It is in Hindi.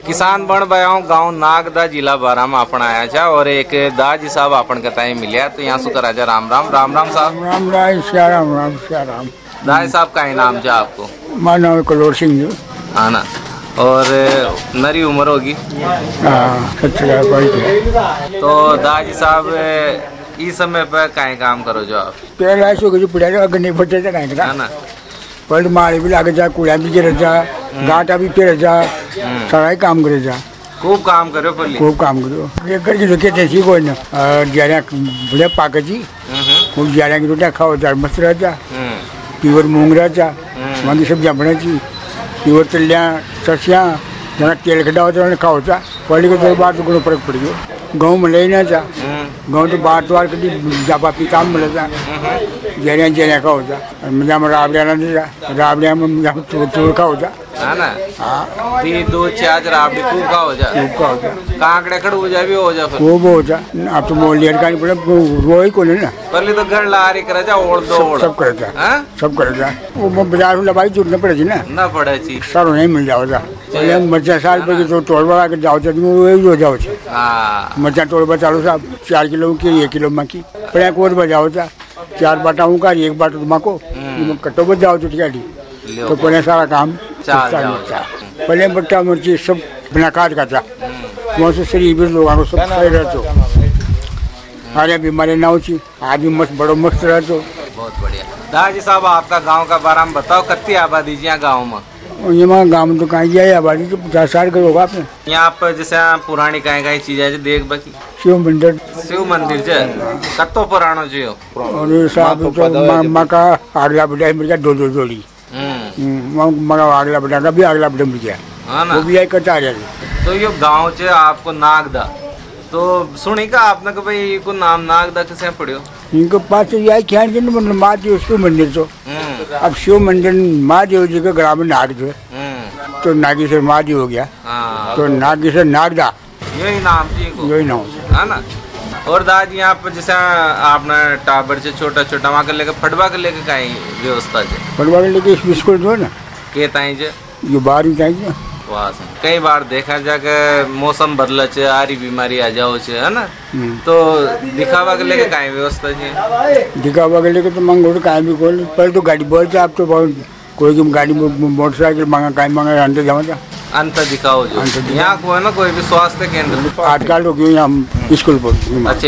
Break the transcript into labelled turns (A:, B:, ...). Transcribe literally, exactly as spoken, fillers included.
A: किसान बन बयाओ गांव नागदा जिला बारामा अपन आया था और एक दाजी साहब अपन कताई मिलिया तो यहाँ सुकर राजा राम राम राम राम साहब
B: राम राम श्याराम राम श्याराम।
A: दाजी साहब का ही नाम था आपको?
B: मां नाम कलोर सिंह जी।
A: हाँ ना। और नरी उम्र होगी?
B: हाँ सत्तर।
A: तो दाजी साहब इस समय पर कहीं काम करो जो आप?
B: पहला सो जो पड़ा अगर नहीं फटे तो कहीं
A: है ना।
B: पर मारे भी लागे जा कुड़ा भी गिर जा गाटा भी पेड़ जा सारा ही काम करे जा।
A: खूब काम करो पल्ली।
B: खूब काम करो एक करके रखे थे कोई ना ज्यादा बड़े पाके जी खूब ज्यादा की रोटियां खाओ जा मस्त रह जा प्योर मूंग रह जा वहाँ सब्जियां बने जी प्योर तलियां ससियां जना तेल खड़ा होता खाओ जा पहले को दो बार तो गुण फर्क पड़ गयो। गाँव में ले ना जा गाँव तो बार तो बार कभी जापा पीता मिले जा जेरिया जेरिया खाओ जा मजा में राबड़िया ना दे जा राबड़िया में मजा में चोर चोर खाओ जा
A: है ना।
B: हाँ
A: दी दो चार राबड़ी खूब का हो जा
B: खूब का हो जा
A: कांकड़े खड़ हो जा भी हो जा फिर
B: खूब हो जा। अब तो मोल लिया का नहीं पड़े रोई को नहीं ना
A: पहले तो घर लारी कर जा ओढ़ दो ओढ़
B: सब कर जा
A: हाँ?
B: सब कर जा वो बाजार में लबाई जुटना पड़ेगी ना
A: ना पड़े ची
B: सारो नहीं मिल जाओ जा पहले मर्चा साल पर तो तोड़वा के जाओ जा वही हो जाओ
A: हाँ
B: मर्चा तोड़वा चालू साहब चार किलो की एक किलो मकी पड़े कोट बजाओ जा चार बाटा हूँ का एक बाटा तुमको कट्टो बच जाओ चुटियाडी तो पहले सारा काम पहले बट्टा मिर्ची सब बिना काट का था वहाँ से शरीर भी लोगों को सब सही रहते अरे बीमारी ना होती आदमी मस्त बड़ो मस्त रहते।
A: बहुत बढ़िया। दाजी साहब आपका गांव का बारे में बताओ कितनी आबादी जी यहाँ गाँव में?
B: यहाँ गाँव में तो कहीं जाए आबादी तो पचास साल का होगा आपने
A: यहाँ पर जैसे पुरानी कहीं कहीं चीज है देख बाकी
B: शिव मंदिर
A: शिव मंदिर जो कत्तो पुरानो जो
B: और साहब तो माँ का अगला बेटा मिल गया दो दो जोड़ी मगा अगला बेटा का भी अगला बेटा मिल गया वो भी एक कटा रहे।
A: तो ये गाँव च आपको नागदा तो सुनी का आपने को भाई को नाम नागदा किसे पढ़ियो?
B: इनको पास यही ख्याल के मतलब महादेव शिव मंदिर तो अब शिव मंदिर महादेव जी का ग्राम नाग जो है तो नागेश्वर महादेव हो गया तो नागेश्वर नागदा
A: यही नाम जी को
B: यही नाम
A: है ना। और दादी यहाँ पर जैसे आपने टाबर से छोटा छोटा वहाँ कर लेकर फटवा कर लेकर कहीं व्यवस्था है
B: फटवा कर लेके स्कूल जो है ना
A: के ताई जे
B: ये बाहर ही चाहिए
A: वाह कई बार देखा जाके मौसम बदल चे आ रही बीमारी आ जाओ चे है ना तो दिखावा के लेके कहीं व्यवस्था है
B: दिखावा के लेके तो मंगोड़ कहीं भी खोल पहले तो गाड़ी बोलते आप तो कोई गाड़ी मोटरसाइकिल मांगा कहीं मांगा अंदर जाओ
A: अंत दिखाओ जो यहाँ को है ना कोई भी स्वास्थ्य केंद्र
B: आजकल तो क्यों हम स्कूल पर।